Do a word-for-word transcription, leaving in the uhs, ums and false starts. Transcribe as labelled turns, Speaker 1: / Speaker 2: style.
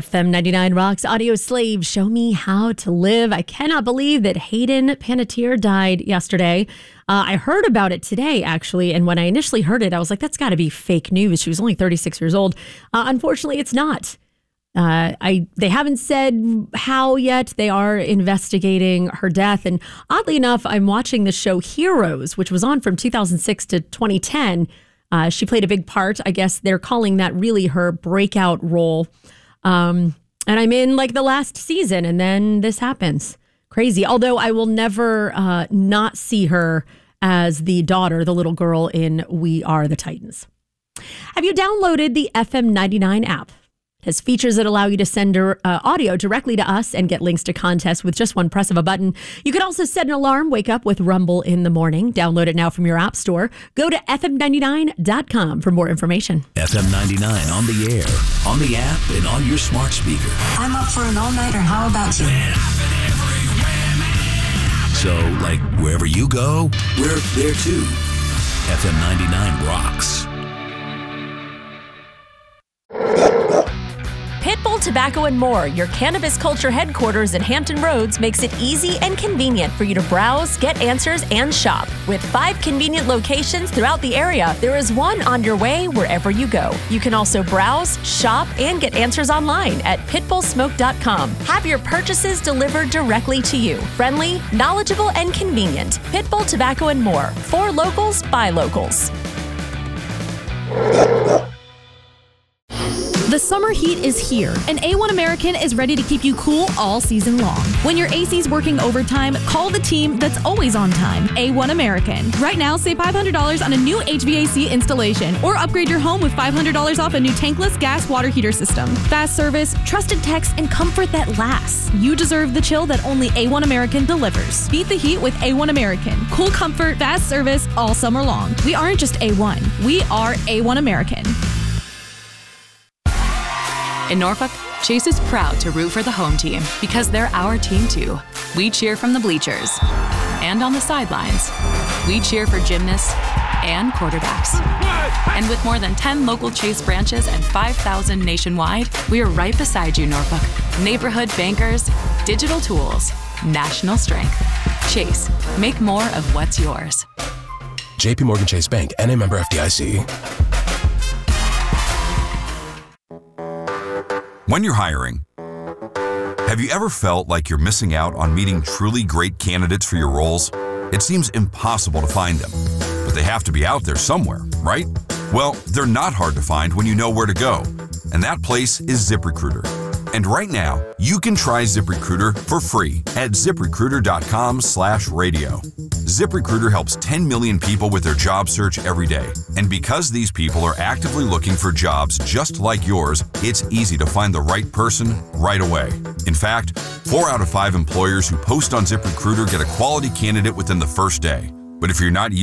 Speaker 1: F M ninety-nine Rocks Audio Slave, Show Me How to Live. I cannot believe that Hayden Panettiere died yesterday. Uh, I heard about it today, actually, and when I initially heard it, I was like, that's got to be fake news. She was only thirty-six years old. Uh, unfortunately, it's not. Uh, I They haven't said how yet. They are investigating her death. And oddly enough, I'm watching the show Heroes, which was on from two thousand six to twenty ten. Uh, she played a big part. I guess they're calling that really her breakout role. Um, and I'm in like the last season, and then this happens. Crazy. Although I will never uh, not see her as the daughter, the little girl in We Are the Titans. Have you downloaded the F M ninety-nine app? It has features that allow you to send uh, audio directly to us and get links to contests with just one press of a button. You can also set an alarm, wake up with Rumble in the morning. Download it now from your app store. Go to F M ninety-nine dot com for more information.
Speaker 2: F M ninety-nine on the air, on the app, and on your smart speaker.
Speaker 3: I'm up for an all-nighter. How about you?
Speaker 2: So, like, wherever you go, we're there too. F M ninety-nine rocks.
Speaker 4: Pitbull Tobacco and More, your cannabis culture headquarters in Hampton Roads, makes it easy and convenient for you to browse, get answers, and shop. With five convenient locations throughout the area, there is one on your way wherever you go. You can also browse, shop, and get answers online at pitbull smoke dot com. Have your purchases delivered directly to you. Friendly, knowledgeable, and convenient. Pitbull Tobacco and More. For locals, by locals.
Speaker 5: The summer heat is here, and A one American is ready to keep you cool all season long. When your A C's working overtime, call the team that's always on time, A one American. Right now, save five hundred dollars on a new H V A C installation, or upgrade your home with five hundred dollars off a new tankless gas water heater system. Fast service, trusted techs, and comfort that lasts. You deserve the chill that only A one American delivers. Beat the heat with A one American. Cool comfort, fast service, all summer long. We aren't just A one, we are A one American.
Speaker 6: In Norfolk, Chase is proud to root for the home team because they're our team too. We cheer from the bleachers and on the sidelines. We cheer for gymnasts and quarterbacks. And with more than ten local Chase branches and five thousand nationwide, we are right beside you, Norfolk. Neighborhood bankers, digital tools, national strength. Chase, make more of what's yours.
Speaker 7: J P Morgan Chase Bank, N A member F D I C.
Speaker 8: When you're hiring, have you ever felt like you're missing out on meeting truly great candidates for your roles? It seems impossible to find them, but they have to be out there somewhere, right? Well, they're not hard to find when you know where to go, and that place is ZipRecruiter. And right now, you can try ZipRecruiter for free at ZipRecruiter.com slash radio. ZipRecruiter helps ten million people with their job search every day. And because these people are actively looking for jobs just like yours, it's easy to find the right person right away. In fact, four out of five employers who post on ZipRecruiter get a quality candidate within the first day. But if you're not